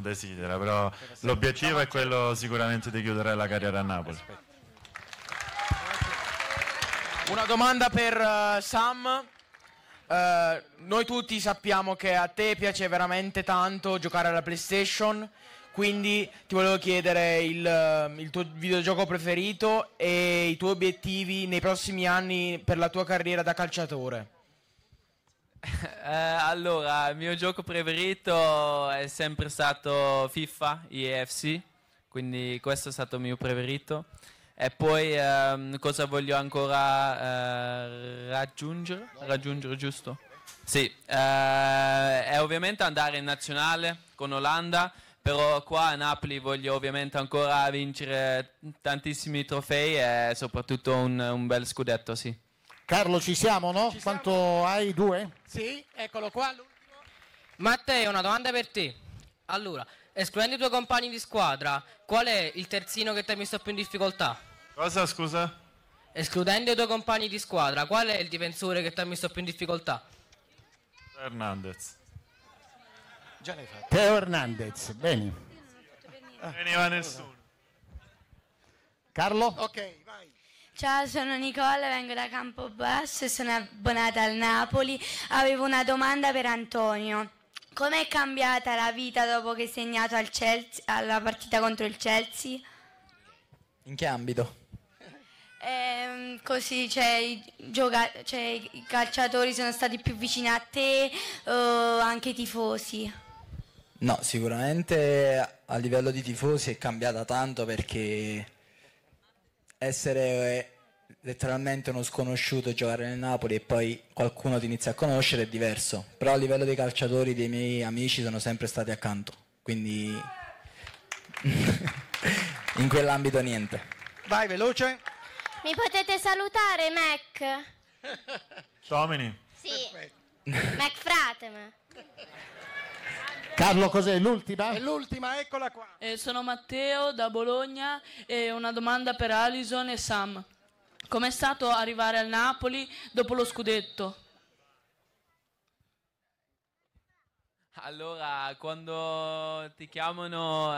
desidera, però l'obiettivo è quello sicuramente di chiudere la carriera a Napoli. Una domanda per Sam. Noi tutti sappiamo che a te piace veramente tanto giocare alla PlayStation, quindi ti volevo chiedere il tuo videogioco preferito e i tuoi obiettivi nei prossimi anni per la tua carriera da calciatore. Allora, il mio gioco preferito è sempre stato FIFA, EFC, quindi questo è stato il mio preferito. E poi cosa voglio ancora raggiungere? Raggiungere, giusto? Sì, e ovviamente andare in nazionale con Olanda, però qua a Napoli voglio ovviamente ancora vincere tantissimi trofei e soprattutto un bel scudetto, sì. Carlo, ci siamo, no? Quanto hai? 2? Sì, eccolo qua. L'ultimo. Matteo, una domanda per te. Allora, escludendo i tuoi compagni di squadra, qual è il terzino che ti ha messo più in difficoltà? Cosa, scusa? Escludendo i tuoi compagni di squadra, qual è il difensore che ti ha messo più in difficoltà? Hernandez. Già l'hai fatto. Teo Hernandez, bene. Veniva nessuno. Carlo? Ok, vai. Ciao, sono Nicola, vengo da Campobasso e sono abbonata al Napoli. Avevo una domanda per Antonio. Com'è cambiata la vita dopo che hai segnato al Chelsea, alla partita contro il Chelsea? In che ambito? Così i calciatori sono stati più vicini a te, anche i tifosi. No, sicuramente a livello di tifosi è cambiata tanto perché essere letteralmente uno sconosciuto, giocare nel Napoli e poi qualcuno ti inizia a conoscere è diverso. Però a livello dei calciatori, dei miei amici sono sempre stati accanto, quindi in quell'ambito niente. Vai, veloce. Mi potete salutare, Mac? Domini. Sì. Mac Fratema. Carlo, cos'è l'ultima? È l'ultima, eccola qua. Sono Matteo da Bologna e una domanda per Alison e Sam. Com'è stato arrivare al Napoli dopo lo scudetto? Allora, quando ti chiamano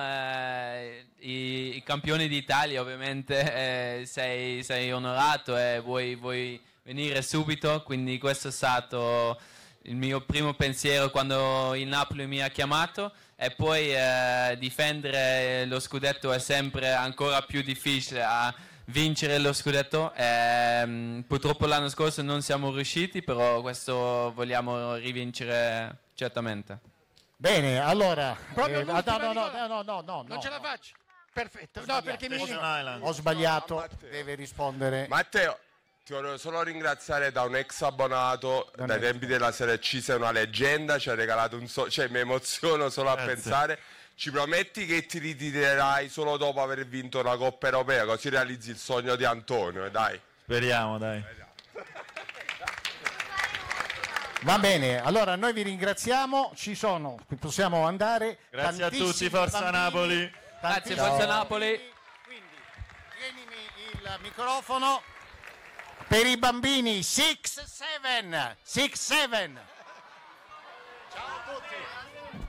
i campioni d'Italia, ovviamente sei onorato e vuoi venire subito, quindi questo è stato il mio primo pensiero quando il Napoli mi ha chiamato, e poi difendere lo scudetto è sempre ancora più difficile. A vincere lo scudetto, purtroppo l'anno scorso non siamo riusciti, però questo vogliamo rivincere certamente. Bene, allora Proprio no, non ce la faccio. Perfetto. No, perché ho sbagliato, deve rispondere. Matteo, ti volevo solo ringraziare da un ex abbonato dai tempi della Serie C, sei una leggenda, ci hai regalato mi emoziono solo a pensare. Ci prometti che ti ritirerai solo dopo aver vinto una Coppa Europea, così realizzi il sogno di Antonio, dai. Speriamo, dai. Va bene, allora noi vi ringraziamo, possiamo andare. Grazie a tutti, Forza bambini, Napoli. Grazie, Forza Napoli. Quindi tienimi il microfono per i bambini 6-7. Ciao a tutti.